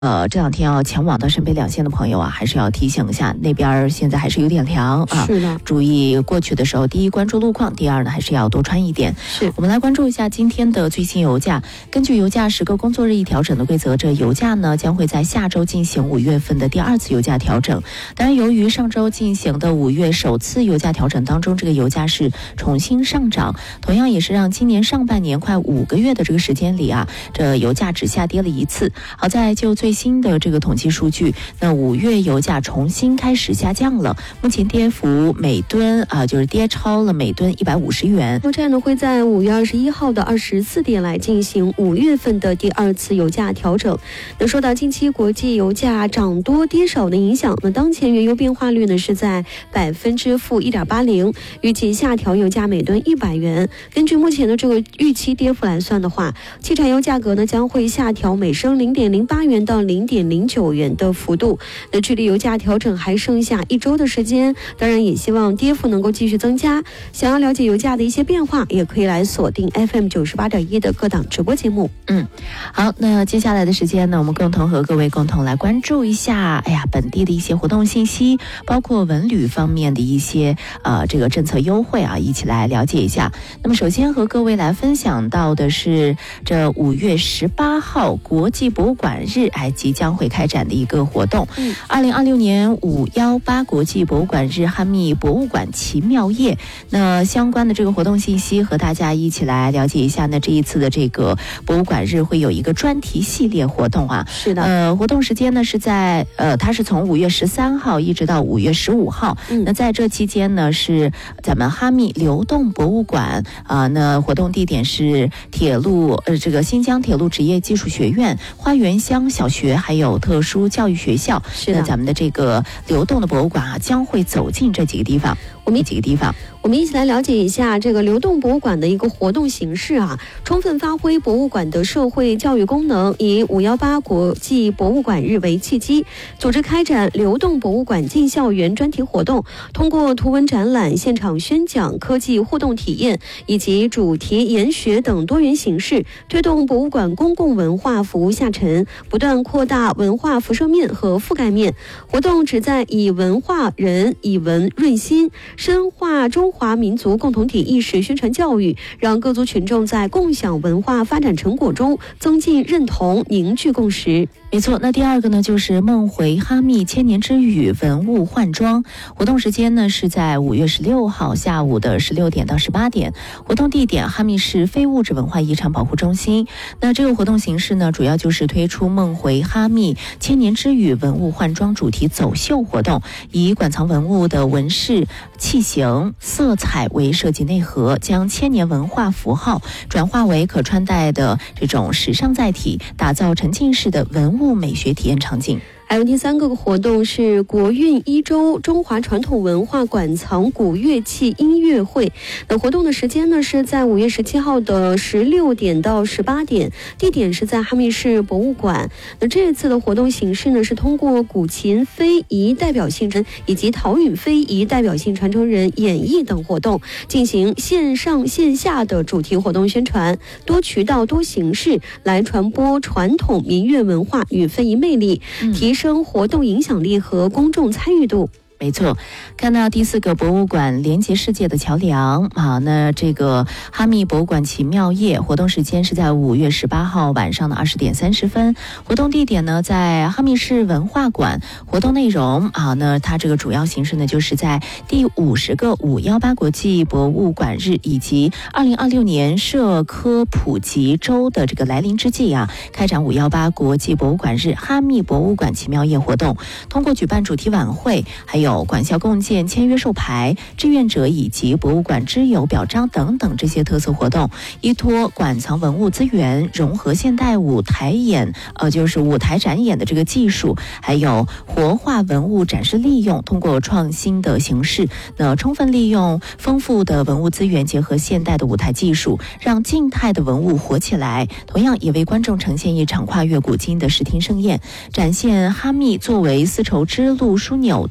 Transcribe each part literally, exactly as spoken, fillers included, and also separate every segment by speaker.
Speaker 1: 呃，这两天要前往到沈北两县的朋友啊，还是要提醒一下，那边现在还是有点凉啊，
Speaker 2: 是的，
Speaker 1: 注意过去的时候，第一关注路况，第二呢还是要多穿一点。
Speaker 2: 是，
Speaker 1: 我们来关注一下今天的最新油价。根据油价十个工作日一调整的规则，这油价呢将会在下周进行五月份的第二次油价调整。当然，由于上周进行的五月首次油价调整当中，这个油价是重新上涨，同样也是让今年上半年快五个月的这个时间里啊，这油价只下跌了一次。好在就最新的这个统计数据，那五月油价重新开始下降了，目前跌幅每吨啊，就是跌超了每吨一百五十元。
Speaker 2: 油站呢会在五月二十一号的二十四点来进行五月份的第二次油价调整。那说到近期国际油价涨多跌少的影响，那当前原油变化率呢是在百分之负一点八零，预计下调油价每吨一百元。根据目前的这个预期跌幅来算的话，汽柴油价格呢将会下调每升零点零八元到零点零九元的幅度。那距离油价调整还剩下一周的时间，当然也希望跌幅能够继续增加。想要了解油价的一些变化，也可以来锁定 F M 九十八点一的各档直播节目。
Speaker 1: 嗯，好，那接下来的时间呢，我们共同和各位共同来关注一下，哎呀，本地的一些活动信息，包括文旅方面的一些呃这个政策优惠啊，一起来了解一下。那么首先和各位来分享到的是这五月十八号国际博物馆日，哎，即将会开展的一个活动。
Speaker 2: 嗯，
Speaker 1: 二零二六年五幺八国际博物馆日哈密博物馆奇妙夜，那相关的这个活动信息和大家一起来了解一下呢。这一次的这个博物馆日会有一个专题系列活动啊，
Speaker 2: 是的，
Speaker 1: 呃，活动时间呢是在呃，它是从五月十三号一直到五月十五号。
Speaker 2: 嗯，
Speaker 1: 那在这期间呢，是咱们哈密流动博物馆啊、呃，那活动地点是铁路呃这个新疆铁路职业技术学院、花园乡小学还有特殊教育学校。
Speaker 2: 是的，
Speaker 1: 那咱们的这个流动的博物馆啊，将会走进这几个地方。我们几个地方，
Speaker 2: 我们一起来了解一下这个流动博物馆的一个活动形式啊，充分发挥博物馆的社会教育功能，以五幺八国际博物馆日为契机，组织开展流动博物馆进校园专题活动，通过图文展览、现场宣讲、科技互动体验以及主题研学等多元形式，推动博物馆公共文化服务下沉，不断扩大文化辐射面和覆盖面。活动旨在以文化人，以文润心，深化中华民族共同体意识宣传教育，让各族群众在共享文化发展成果中增进认同，凝聚共识。
Speaker 1: 没错，那第二个呢，就是梦回哈密千年之语文物换装，活动时间呢是在五月十六号下午的十六点到十八点，活动地点哈密市非物质文化遗产保护中心。那这个活动形式呢，主要就是推出梦回哈密千年之语文物换装主题走秀活动，以馆藏文物的纹饰、器型、色彩为设计内核，将千年文化符号转化为可穿戴的这种时尚载体，打造沉浸式的文物美学体验场景。
Speaker 2: 还有第三个活动是国韵一周中华传统文化馆藏古乐器音乐会。那活动的时间呢是在五月十七号的十六点到十八点，地点是在哈密市博物馆。那这次的活动形式呢是通过古琴非遗代表性传以及陶韵非遗代表性传承人演绎等活动，进行线上线下的主题活动宣传，多渠道多形式来传播传统民乐文化与非遗魅力，提升生活动影响力和公众参与度。
Speaker 1: 没错，看到第四个博物馆连接世界的桥梁啊，那这个哈密博物馆奇妙夜活动时间是在五月十八号晚上的二十点三十分，活动地点呢在哈密市文化馆。活动内容啊，那它这个主要形式呢，就是在第五十个五幺八国际博物馆日以及二零二六年社科普及周的这个来临之际啊，开展五幺八国际博物馆日哈密博物馆奇妙夜活动，通过举办主题晚会，还有馆校共建、签约授牌、志愿者以及博物馆之友表彰等等这些特色活动，依托馆藏文物资源，融合现代舞台演，呃，就是舞台展演的这个技术，还有活化文物展示利用，通过创新的形式，那充分利用丰富的文物资源，结合现代的舞台技术，让静态的文物活起来。同样也为观众呈现一场跨越古今的视听盛宴，展现哈密作为丝绸之路枢纽的生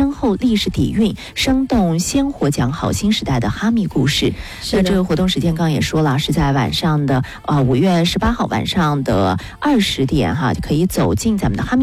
Speaker 1: 深厚历史底蕴，生动鲜活讲好新时代的哈密故事。那这个活动时间刚刚也说了，是在晚上的呃五月十八号晚上的二十点哈，可以走进咱们的哈密